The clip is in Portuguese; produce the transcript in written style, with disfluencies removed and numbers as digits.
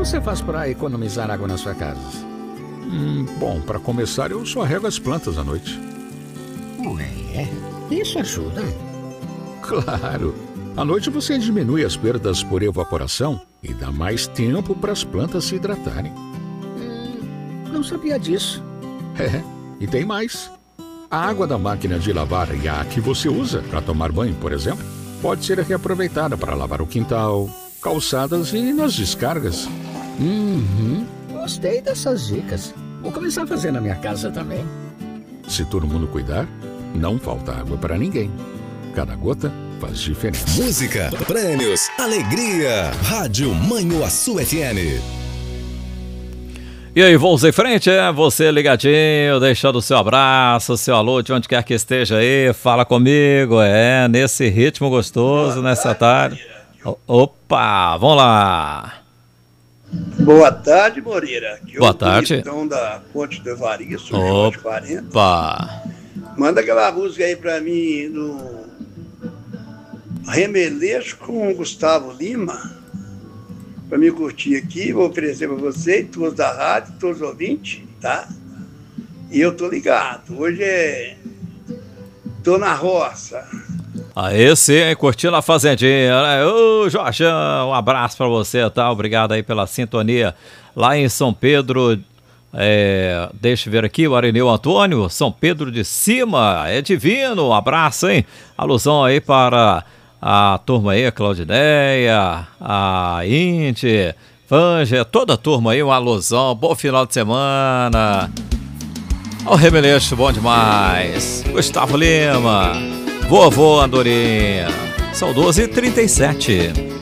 você faz para economizar água na sua casa? Bom, para começar, eu só rego as plantas à noite. Ué, isso ajuda? Claro. À noite você diminui as perdas por evaporação e dá mais tempo para as plantas se hidratarem. Não sabia disso. E tem mais. A água da máquina de lavar e a que você usa para tomar banho, por exemplo, pode ser reaproveitada para lavar o quintal, calçadas e nas descargas. Gostei dessas dicas. Vou começar a fazer na minha casa também. Se todo mundo cuidar, não falta água para ninguém. Cada gota faz diferença. Música, prêmios, alegria. Rádio Manhuaçu FM. E aí, vamos em frente, você ligadinho, deixando o seu abraço, o seu alô, de onde quer que esteja aí, fala comigo, nesse ritmo gostoso, nessa tarde. Opa, vamos lá. Boa tarde, Moreira. Boa tarde. Então da Ponte do Evaristo, Opa. 40. Manda aquela música aí pra mim no Remeleixo com o Gustavo Lima. Pra mim curtir aqui, vou oferecer pra você, todos da rádio, todos os ouvintes, tá? E eu tô ligado. Hoje tô na roça. Aí sim, curtindo a fazendinha, né? Ô, Jorjão, um abraço pra você, tá? Obrigado aí pela sintonia lá em São Pedro. Deixa eu ver aqui, o Areneu Antônio, São Pedro de Cima, é divino, um abraço, hein? Alusão aí para a turma aí, a Claudineia, a Inti, Fanja, toda a turma aí, uma alusão, bom final de semana. Ó o Remeleixo, bom demais. Gustavo Lima, vovô Andorinha, são 12h37.